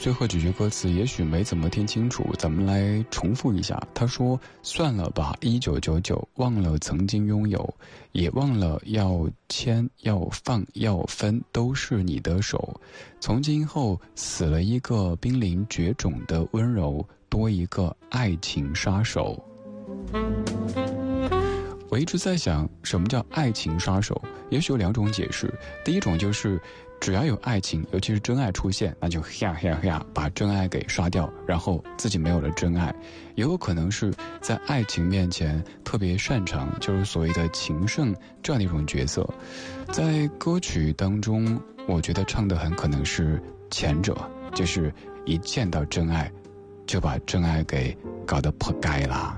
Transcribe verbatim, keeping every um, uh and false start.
最后几句歌词也许没怎么听清楚，咱们来重复一下。他说：算了吧一九九九，忘了曾经拥有，也忘了要牵要放要分都是你的手，从今后死了一个濒临绝种的温柔，多一个爱情杀手。我一直在想，什么叫爱情杀手？也许有两种解释。第一种就是只要有爱情，尤其是真爱出现，那就呀呀呀把真爱给杀掉，然后自己没有了真爱。也有可能是在爱情面前特别擅长，就是所谓的情圣这样的一种角色。在歌曲当中，我觉得唱的很可能是前者，就是一见到真爱就把真爱给搞得破盖啦。